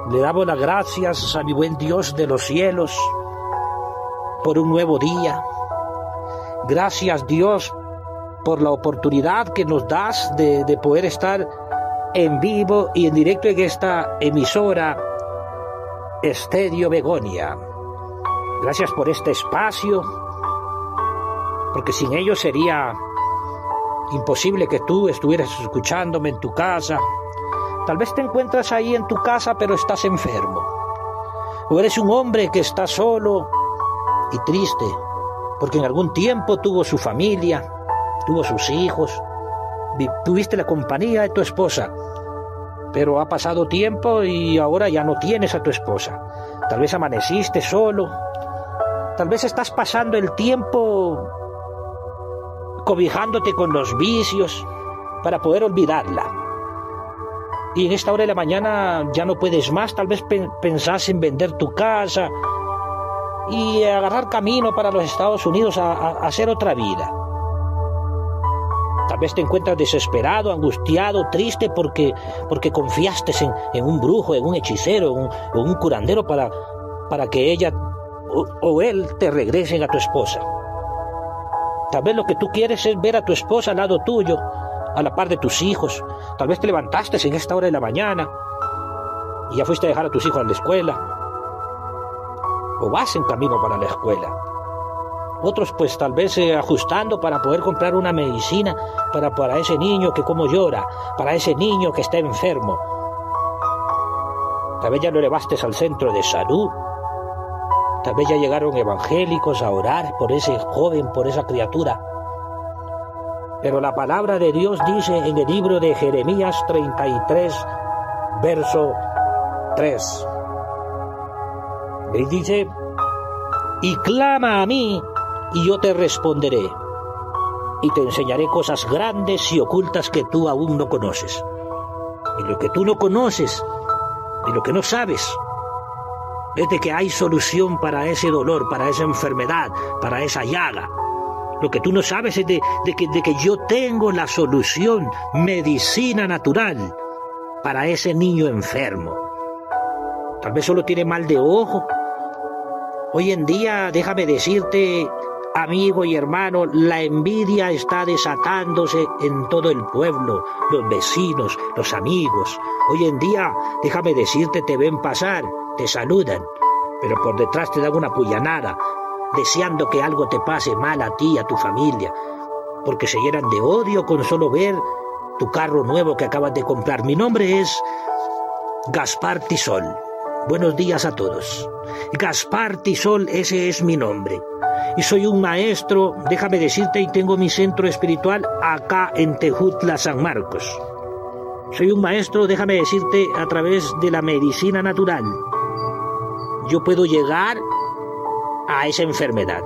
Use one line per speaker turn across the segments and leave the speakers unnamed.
Le damos las gracias a mi buen Dios de los cielos por un nuevo día. Gracias, Dios, por la oportunidad que nos das de poder estar en vivo y en directo en esta emisora Estéreo Begonia. Gracias por este espacio, porque sin ello sería imposible que tú estuvieras escuchándome en tu casa. Tal vez te encuentras ahí en tu casa, pero estás enfermo. O eres un hombre que está solo y triste, porque en algún tiempo tuvo su familia, tuvo sus hijos, tuviste la compañía de tu esposa, pero ha pasado tiempo y ahora ya no tienes a tu esposa. Tal vez amaneciste solo, tal vez estás pasando el tiempo cobijándote con los vicios para poder olvidarla. Y en esta hora de la mañana ya no puedes más, tal vez pensás en vender tu casa y agarrar camino para los Estados Unidos a hacer otra vida. Tal vez te encuentras desesperado, angustiado, triste porque confiaste en un brujo, en un hechicero, en un curandero para que ella o él te regresen a tu esposa. Tal vez lo que tú quieres es ver a tu esposa al lado tuyo, a la par de tus hijos. Tal vez te levantaste en esta hora de la mañana y ya fuiste a dejar a tus hijos a la escuela, o vas en camino para la escuela. Otros pues tal vez ajustando para poder comprar una medicina para ese niño que como llora, para ese niño que está enfermo. Tal vez ya lo llevaste al centro de salud. Tal vez ya llegaron evangélicos a orar por ese joven, por esa criatura. Pero la palabra de Dios dice en el libro de Jeremías 33, verso 3. Y dice: y clama a mí, y yo te responderé, y te enseñaré cosas grandes y ocultas que tú aún no conoces. Y lo que tú no conoces, y lo que no sabes, es de que hay solución para ese dolor, para esa enfermedad, para esa llaga. Lo que tú no sabes es de que yo tengo la solución, medicina natural, para ese niño enfermo. Tal vez solo tiene mal de ojo. Hoy en día, déjame decirte, amigo y hermano, la envidia está desatándose en todo el pueblo, los vecinos, los amigos. Hoy en día, déjame decirte, te ven pasar, te saludan, pero por detrás te dan una puñalada, deseando que algo te pase mal a ti, a tu familia, porque se llenan de odio con solo ver tu carro nuevo que acabas de comprar. Mi nombre es Gaspar Tisol. Buenos días a todos. Gaspar Tisol, ese es mi nombre. Y soy un maestro, déjame decirte, y tengo mi centro espiritual acá en Tejutla, San Marcos. Soy un maestro, déjame decirte, a través de la medicina natural. Yo puedo llegar a esa enfermedad.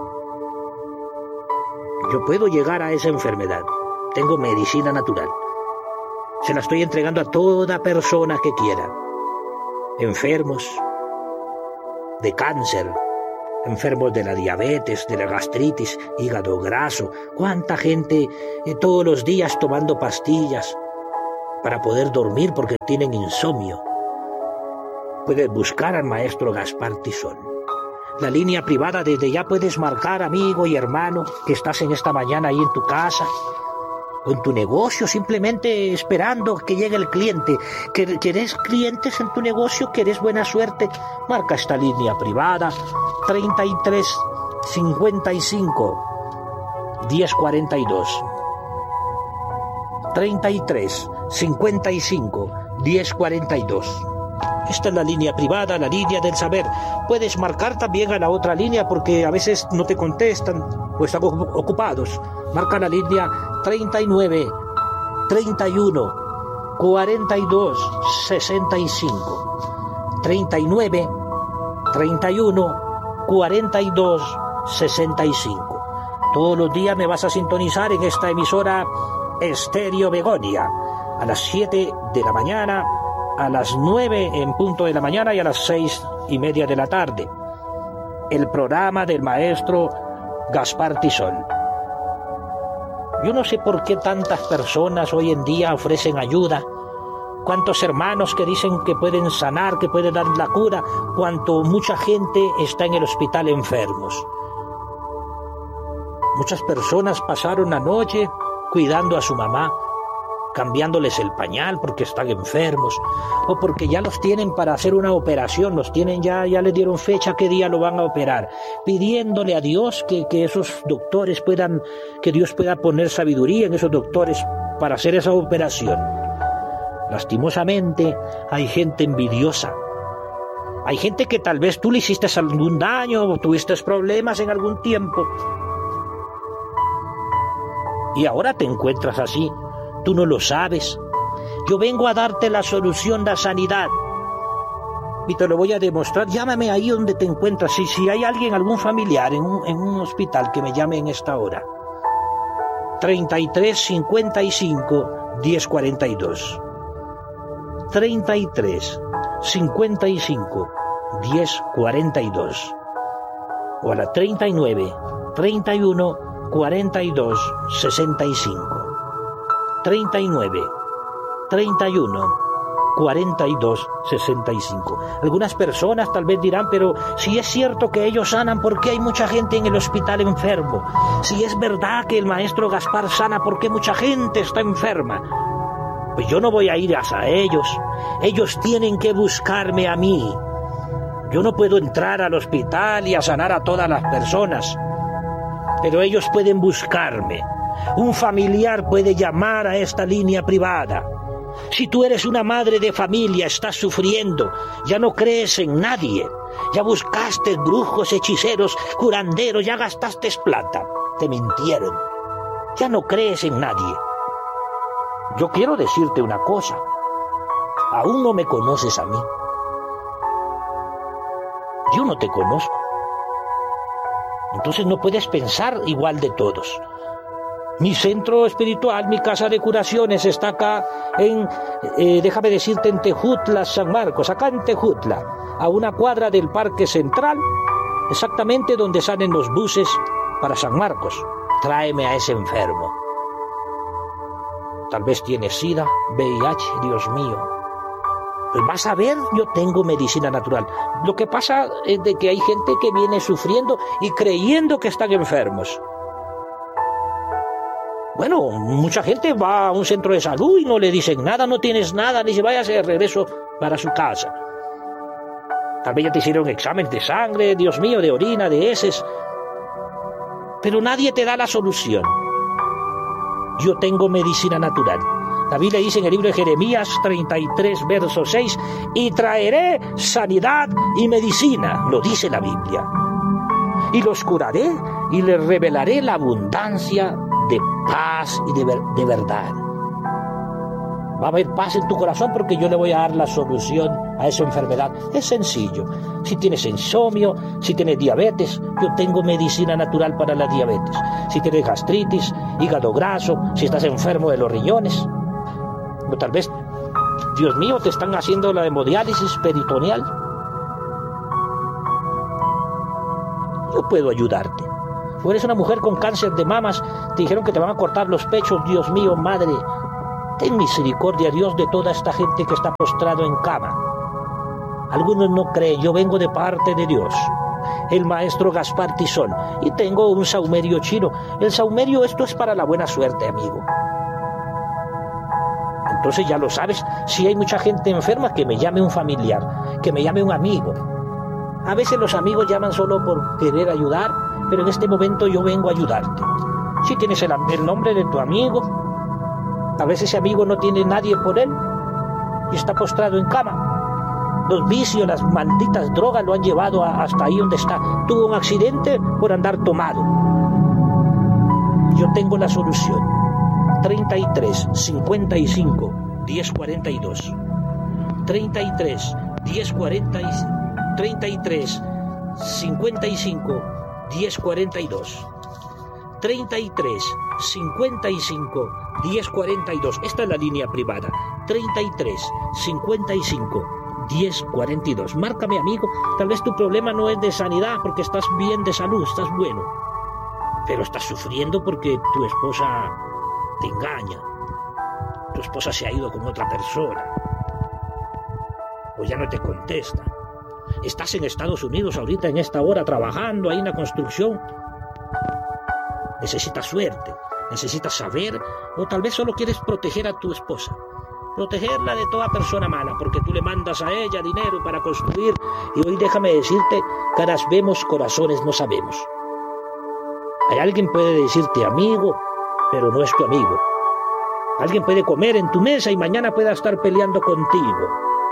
Yo puedo llegar a esa enfermedad. Tengo medicina natural. Se la estoy entregando a toda persona que quiera. Enfermos de cáncer, enfermos de la diabetes, de la gastritis, hígado graso. Cuánta gente todos los días tomando pastillas para poder dormir porque tienen insomnio. Puedes buscar al maestro Gaspar Tisol. La línea privada, desde ya puedes marcar, amigo y hermano, que estás en esta mañana ahí en tu casa o en tu negocio, simplemente esperando que llegue el cliente. ¿Querés clientes en tu negocio? ¿Querés buena suerte? Marca esta línea privada, 33 55 1042. 33 55 1042. Esta es la línea privada, la línea del saber. Puedes marcar también a la otra línea porque a veces no te contestan o están ocupados. Marca la línea 39 31 42 65. 39 31 42 65. Todos los días me vas a sintonizar en esta emisora Estéreo Begonia a las 7 de la mañana, a las 9 en punto de la mañana y a las 6:30 de la tarde. El programa del maestro Gaspar Tisol. Yo no sé por qué tantas personas hoy en día ofrecen ayuda cuántos hermanos que dicen que pueden sanar, que pueden dar la cura, cuánto mucha gente está en el hospital enfermos. Muchas personas pasaron la noche cuidando a su mamá, cambiándoles el pañal porque están enfermos, o porque ya los tienen para hacer una operación, los tienen ya les dieron fecha qué día lo van a operar, pidiéndole a Dios que esos doctores que Dios pueda poner sabiduría en esos doctores para hacer esa operación. Lastimosamente hay gente envidiosa, hay gente que tal vez tú le hiciste algún daño o tuviste problemas en algún tiempo y ahora te encuentras así. Tú no lo sabes. Yo vengo a darte la solución, la sanidad. Y te lo voy a demostrar. Llámame ahí donde te encuentras. Si hay alguien, algún familiar en un hospital, que me llame en esta hora. 33 55 10 42. 33 55 10 42. O a la 39 31 42 65. 39 31 42 65. Algunas personas tal vez dirán, pero si es cierto que ellos sanan, ¿por qué hay mucha gente en el hospital enfermo? Si es verdad que el maestro Gaspar sana, ¿por qué mucha gente está enferma? Pues yo no voy a ir hacia ellos. Ellos tienen que buscarme a mí. Yo no puedo entrar al hospital y a sanar a todas las personas, pero ellos pueden buscarme. Un familiar puede llamar a esta línea privada. Si tú eres una madre de familia, estás sufriendo, ya no crees en nadie, ya buscaste brujos, hechiceros, curanderos, ya gastaste plata, te mintieron, ya no crees en nadie. Yo quiero decirte una cosa, aún no me conoces a mí. Yo no te conozco. Entonces no puedes pensar igual de todos. Mi centro espiritual, mi casa de curaciones está acá déjame decirte, en Tejutla, San Marcos, acá en Tejutla, a una cuadra del Parque Central, exactamente donde salen los buses para San Marcos. Tráeme a ese enfermo. Tal vez tiene SIDA, VIH, Dios mío. Pues vas a ver, yo tengo medicina natural. Lo que pasa es de que hay gente que viene sufriendo y creyendo que están enfermos. Bueno, mucha gente va a un centro de salud y no le dicen nada, no tienes nada, ni se vaya de regreso para su casa. Tal vez ya te hicieron exámenes de sangre, Dios mío, de orina, de heces, pero nadie te da la solución. Yo tengo medicina natural. La Biblia dice en el libro de Jeremías 33, verso 6, y traeré sanidad y medicina, lo dice la Biblia. Y los curaré y les revelaré la abundancia de paz y de verdad. Va a haber paz en tu corazón porque yo le voy a dar la solución a esa enfermedad. Es sencillo. Si tienes insomnio, si tienes diabetes, yo tengo medicina natural para la diabetes. Si tienes gastritis, hígado graso, si estás enfermo de los riñones, o tal vez, Dios mío, te están haciendo la hemodiálisis peritoneal, yo puedo ayudarte. O eres una mujer con cáncer de mamas, te dijeron que te van a cortar los pechos, Dios mío, madre, ten misericordia, Dios, de toda esta gente que está postrado en cama. Algunos no creen, yo vengo de parte de Dios, el maestro Gaspar Tizón, y tengo un saumerio chino. El saumerio, esto es para la buena suerte, amigo. Entonces ya lo sabes, si hay mucha gente enferma, que me llame un familiar, que me llame un amigo. A veces los amigos llaman solo por querer ayudar, pero en este momento yo vengo a ayudarte. Si tienes el nombre de tu amigo, a veces ese amigo no tiene nadie por él y está postrado en cama. Los vicios, las malditas drogas lo han llevado hasta ahí donde está. Tuvo un accidente por andar tomado. Yo tengo la solución. 33 55 10 42. 33 10 40. 33 55 10 42. 33 55 10 42. Esta es la línea privada. 33 55 10 42. Márcame, amigo. Tal vez tu problema no es de sanidad porque estás bien de salud, estás bueno, pero estás sufriendo porque tu esposa te engaña, tu esposa se ha ido con otra persona. o ya no te contesta. Estás en Estados Unidos ahorita en esta hora trabajando ahí en la construcción. Necesitas suerte, necesitas saber, o tal vez solo quieres proteger a tu esposa. Protegerla de toda persona mala, porque tú le mandas a ella dinero para construir. Y hoy déjame decirte, caras vemos, corazones no sabemos. Hay alguien puede decirte amigo, pero no es tu amigo. Alguien puede comer en tu mesa y mañana pueda estar peleando contigo.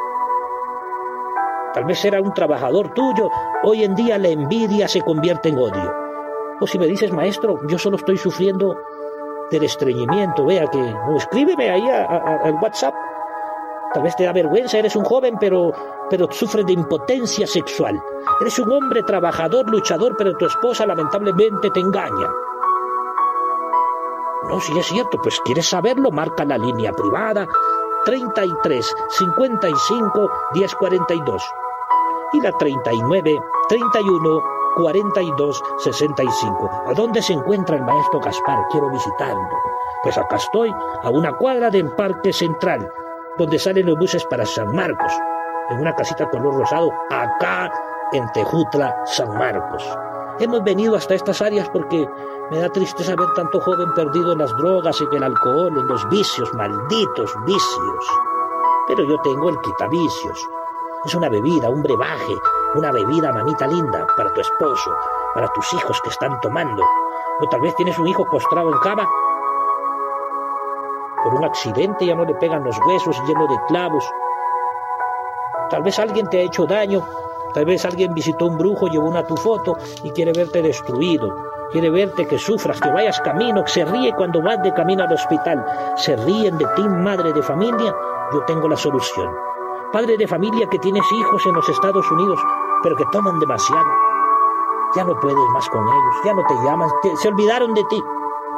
Tal vez era un trabajador tuyo, hoy en día la envidia se convierte en odio. O si me dices, maestro, yo solo estoy sufriendo del estreñimiento, vea que, o escríbeme ahí al WhatsApp. Tal vez te da vergüenza, eres un joven, pero sufres de impotencia sexual. Eres un hombre trabajador, luchador, pero tu esposa lamentablemente te engaña. No, si es cierto, pues quieres saberlo, marca la línea privada 33 55 10 42 y la 39 31 42 65. ¿A dónde se encuentra el maestro Gaspar? Quiero visitarlo. Pues acá estoy, a una cuadra del Parque Central, donde salen los buses para San Marcos, en una casita color rosado, acá en Tejutla, San Marcos. Hemos venido hasta estas áreas porque me da tristeza ver tanto joven perdido en las drogas, en el alcohol, en los vicios, malditos vicios. Pero yo tengo el quitavicios. Es una bebida, un brebaje, una bebida, mamita linda, para tu esposo, para tus hijos que están tomando. O tal vez tienes un hijo postrado en cama. Por un accidente ya no le pegan los huesos llenos de clavos. Tal vez alguien te ha hecho daño. Tal vez alguien visitó un brujo, llevó una tu foto y quiere verte destruido. Quiere verte que sufras, que vayas camino, que se ríe cuando vas de camino al hospital. Se ríen de ti, madre de familia. Yo tengo la solución. Padre de familia que tienes hijos en los Estados Unidos, pero que toman demasiado. Ya no puedes más con ellos, ya no te llaman, se olvidaron de ti.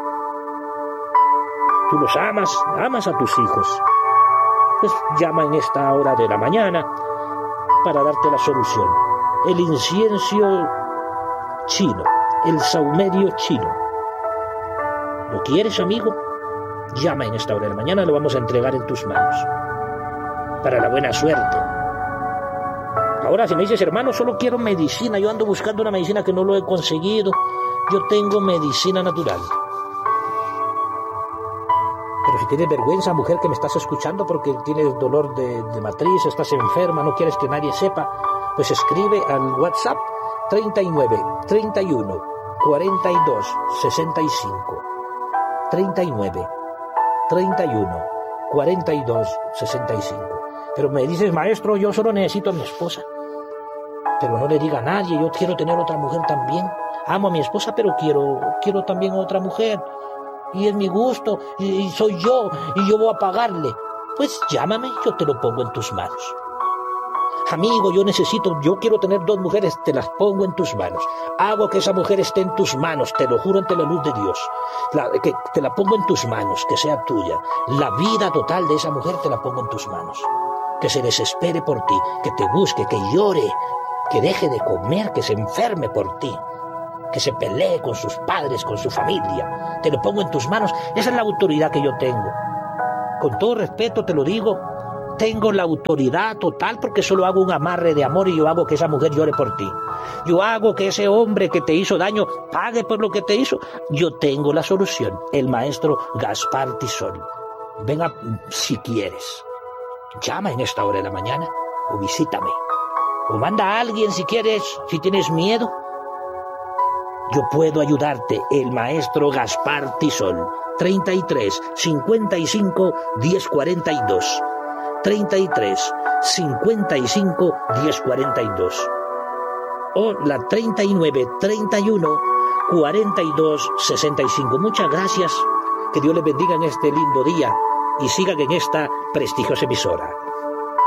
Tú los amas a tus hijos. Pues llama en esta hora de la mañana para darte la solución. El incienso chino, el saumerio chino. ¿Lo quieres, amigo? Llama en esta hora de la mañana, lo vamos a entregar en tus manos. Para la buena suerte. Ahora, si me dices, hermano, solo quiero medicina, yo ando buscando una medicina que no lo he conseguido, yo tengo medicina natural. Pero si tienes vergüenza, mujer que me estás escuchando porque tienes dolor de matriz, estás enferma, no quieres que nadie sepa, pues escribe al WhatsApp 39 31 42 65 39 31 42 65. Pero me dices, maestro, yo solo necesito a mi esposa. Pero no le diga a nadie, yo quiero tener otra mujer también. Amo a mi esposa, pero quiero también otra mujer. Y es mi gusto, y soy yo, y yo voy a pagarle. Pues llámame, yo te lo pongo en tus manos. Amigo, yo quiero tener 2 mujeres, te las pongo en tus manos. Hago que esa mujer esté en tus manos, te lo juro ante la luz de Dios. Que te la pongo en tus manos, que sea tuya. La vida total de esa mujer te la pongo en tus manos. Que se desespere por ti, que te busque, que llore, que deje de comer, que se enferme por ti, que se pelee con sus padres, con su familia. Te lo pongo en tus manos. Esa es la autoridad que yo tengo. Con todo respeto te lo digo, tengo la autoridad total porque solo hago un amarre de amor y yo hago que esa mujer llore por ti. Yo hago que ese hombre que te hizo daño pague por lo que te hizo. Yo tengo la solución, el maestro Gaspar Tisol. Venga si quieres. Llama en esta hora de la mañana o visítame. O manda a alguien si quieres, si tienes miedo. Yo puedo ayudarte, el maestro Gaspar Tisol. 33 55 10 42. 33 55 10 42. O la 39 31 42 65. Muchas gracias. Que Dios les bendiga en este lindo día y sigan en esta prestigiosa emisora.